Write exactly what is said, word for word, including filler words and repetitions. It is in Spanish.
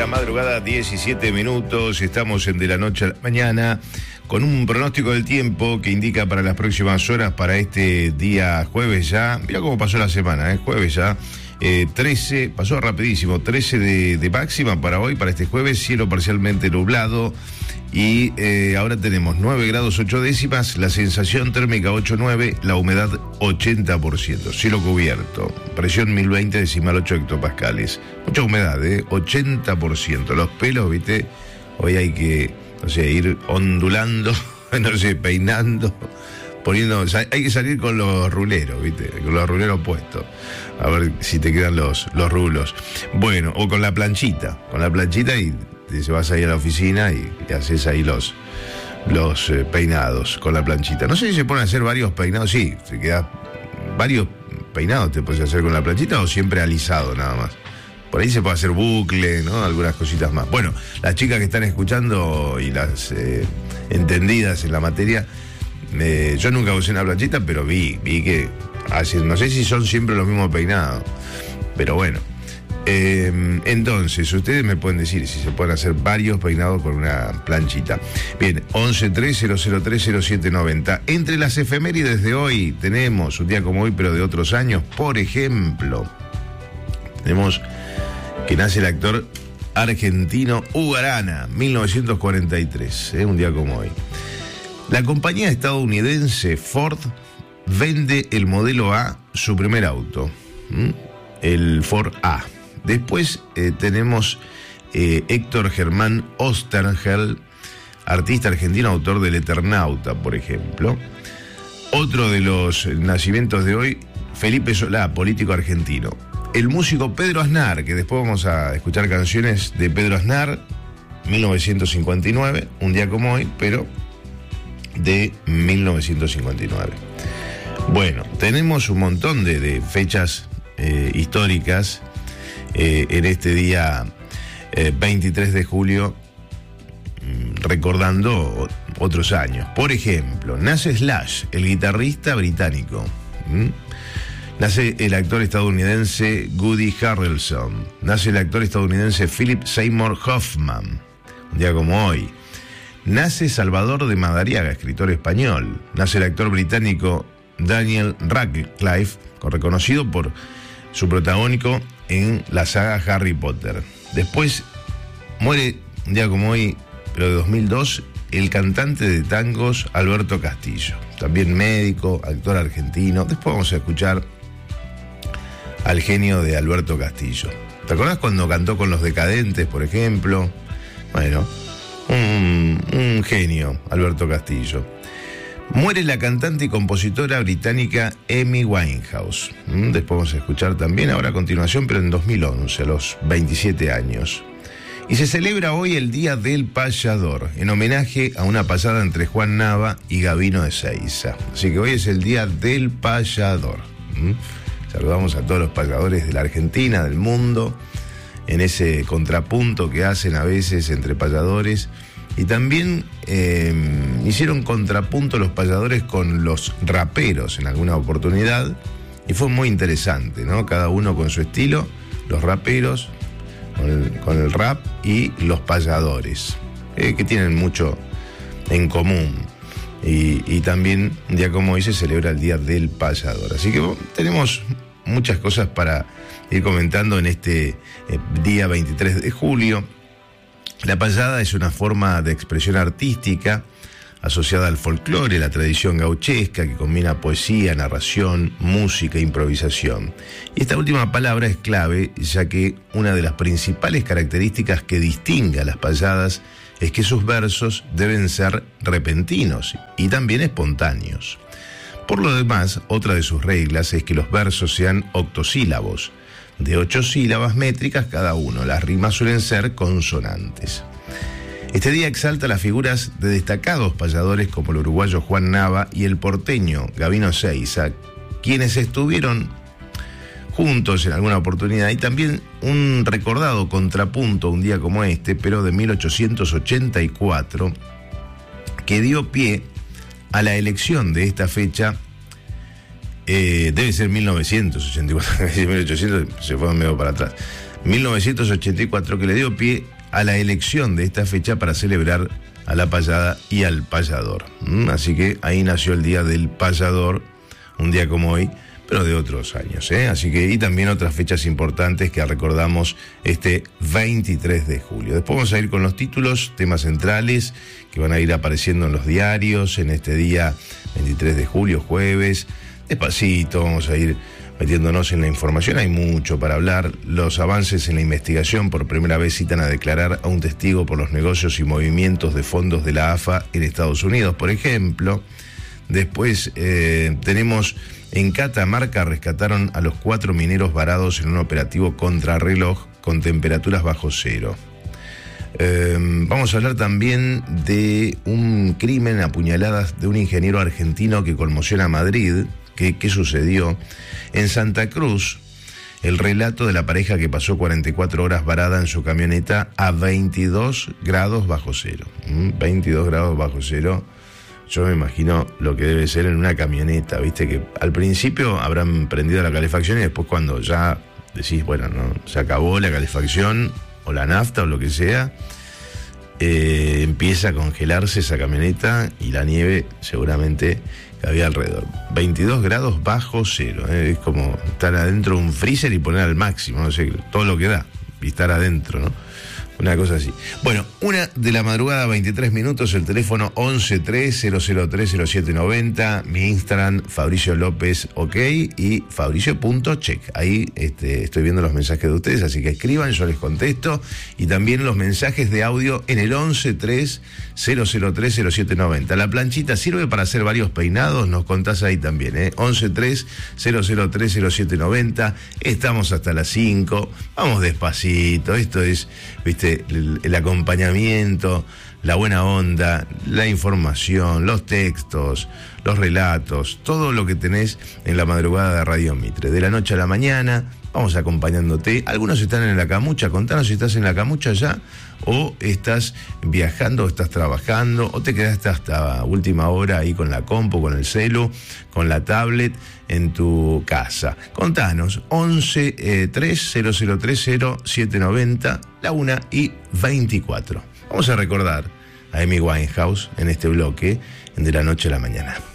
la madrugada, diecisiete minutos. Estamos en De la Noche a la Mañana con un pronóstico del tiempo que indica para las próximas horas, para este día jueves ya. Mira cómo pasó la semana, ¿eh? Jueves ya. Eh, trece, pasó rapidísimo, trece de, de máxima para hoy, para este jueves, cielo parcialmente nublado. Y eh, ahora tenemos nueve grados ocho décimas, la sensación térmica ocho nueve, la humedad ochenta por ciento, cielo cubierto, presión mil veinte decimal ocho hectopascales. Mucha humedad, ¿eh? ochenta por ciento. Los pelos, ¿viste? Hoy hay que, no sé, ir ondulando, no sé, peinando, poniendo... O sea, hay que salir con los ruleros, ¿viste? Con los ruleros puestos. A ver si te quedan los, los rulos. Bueno, o con la planchita, con la planchita y... se vas ahí a la oficina y, y haces ahí los, los eh, peinados con la planchita. No sé si se pueden hacer varios peinados, sí, se queda varios peinados te puedes hacer con la planchita o siempre alisado nada más. Por ahí se puede hacer bucle, ¿no? Algunas cositas más. Bueno, las chicas que están escuchando y las eh, entendidas en la materia, eh, yo nunca usé una planchita, pero vi, vi que hacen, no sé si son siempre los mismos peinados, pero bueno. Eh, entonces, ustedes me pueden decir si se pueden hacer varios peinados con una planchita. Bien, once tres cero cero tres cero siete noventa. Entre las efemérides de hoy tenemos un día como hoy, pero de otros años. Por ejemplo, tenemos que nace el actor argentino Hugo Arana, mil novecientos cuarenta y tres, ¿eh? Un día como hoy. La compañía estadounidense Ford vende el modelo A, su primer auto, ¿m? el Ford A. Después eh, tenemos eh, Héctor Germán Oesterheld, artista argentino, autor del Eternauta, por ejemplo. Otro de los nacimientos de hoy, Felipe Solá, político argentino. El músico Pedro Aznar, que después vamos a escuchar canciones de Pedro Aznar, mil novecientos cincuenta y nueve, un día como hoy, pero de mil novecientos cincuenta y nueve. Bueno, tenemos un montón de, de fechas eh, históricas. Eh, en este día eh, veintitrés de julio, mmm, recordando otros años. Por ejemplo, nace Slash, el guitarrista británico. ¿Mm? Nace el actor estadounidense Woody Harrelson. Nace el actor estadounidense Philip Seymour Hoffman, un día como hoy. Nace Salvador de Madariaga, escritor español. Nace el actor británico Daniel Radcliffe, reconocido por su protagónico en la saga Harry Potter. Después muere, un día como hoy, pero de dos mil dos, el cantante de tangos Alberto Castillo, también médico, actor argentino. Después vamos a escuchar al genio de Alberto Castillo. ¿Te acordás cuando cantó con Los Decadentes, por ejemplo? Bueno, un, un genio, Alberto Castillo. Muere la cantante y compositora británica Amy Winehouse. Después vamos a escuchar también, ahora a continuación, pero en dos mil once, a los veintisiete años. Y se celebra hoy el Día del Payador, en homenaje a una payada entre Juan Nava y Gabino de Seiza. Así que hoy es el Día del Payador. Saludamos a todos los payadores de la Argentina, del mundo, en ese contrapunto que hacen a veces entre payadores. Y también eh, hicieron contrapunto los payadores con los raperos en alguna oportunidad. Y fue muy interesante, ¿no? Cada uno con su estilo, los raperos con el, con el rap y los payadores, eh, que tienen mucho en común. Y, y también, un día como hoy, se celebra el Día del Payador. Así que bueno, tenemos muchas cosas para ir comentando en este eh, día veintitrés de julio. La payada es una forma de expresión artística asociada al folclore, la tradición gauchesca, que combina poesía, narración, música e improvisación. Y esta última palabra es clave, ya que una de las principales características que distingue a las payadas es que sus versos deben ser repentinos y también espontáneos. Por lo demás, otra de sus reglas es que los versos sean octosílabos, de ocho sílabas métricas cada uno. Las rimas suelen ser consonantes. Este día exalta las figuras de destacados payadores como el uruguayo Juan Nava y el porteño Gabino Seiza, quienes estuvieron juntos en alguna oportunidad, y también un recordado contrapunto un día como este, pero de mil ochocientos ochenta y cuatro, que dio pie a la elección de esta fecha. Eh, debe ser mil novecientos ochenta y cuatro, mil ochocientos se fue medio para atrás. mil novecientos ochenta y cuatro, que le dio pie a la elección de esta fecha para celebrar a la payada y al payador. ¿Mm? Así que ahí nació el Día del Payador, un día como hoy, pero de otros años, ¿eh? Así que, y también otras fechas importantes que recordamos este veintitrés de julio. Después vamos a ir con los títulos, temas centrales que van a ir apareciendo en los diarios en este día veintitrés de julio, jueves. Despacito vamos a ir metiéndonos en la información, hay mucho para hablar. Los avances en la investigación: por primera vez citan a declarar a un testigo por los negocios y movimientos de fondos de la A F A en Estados Unidos, por ejemplo. Después eh, tenemos en Catamarca, rescataron a los cuatro mineros varados en un operativo contrarreloj con temperaturas bajo cero. Eh, vamos a hablar también de un crimen a puñaladas de un ingeniero argentino que conmociona a Madrid. ¿Qué, qué sucedió? En Santa Cruz, el relato de la pareja que pasó cuarenta y cuatro horas varada en su camioneta a veintidós grados bajo cero. ¿Mm? veintidós grados bajo cero. Yo me imagino lo que debe ser en una camioneta, viste, que al principio habrán prendido la calefacción y después cuando ya decís, bueno, no, se acabó la calefacción o la nafta o lo que sea, eh, empieza a congelarse esa camioneta y la nieve seguramente que había alrededor. veintidós grados bajo cero, eh, es como estar adentro de un freezer y poner al máximo, no sé, todo lo que da, y estar adentro, ¿no? Una cosa así. Bueno, una de la madrugada, veintitrés minutos, el teléfono once tres cero cero tres cero siete noventa, mi Instagram, Fabricio López, ok, y fabricio.check. Ahí este, estoy viendo los mensajes de ustedes, así que escriban, yo les contesto, y también los mensajes de audio en el once tres cero cero tres cero siete noventa. La planchita sirve para hacer varios peinados, nos contás ahí también, ¿eh? once tres cero cero tres cero siete noventa, estamos hasta las cinco, vamos despacito, esto es, viste, El, el acompañamiento, la buena onda, la información, los textos, los relatos, todo lo que tenés en la madrugada de Radio Mitre. De la noche a la mañana, vamos acompañándote. Algunos están en la camucha, contanos si estás en la camucha ya, o estás viajando, o estás trabajando, o te quedaste hasta última hora ahí con la compu, con el celu, con la tablet en tu casa. Contanos, once tres cero cero tres cero siete noventa, la una y veinticuatro. Vamos a recordar a Amy Winehouse en este bloque, en De la Noche a la Mañana.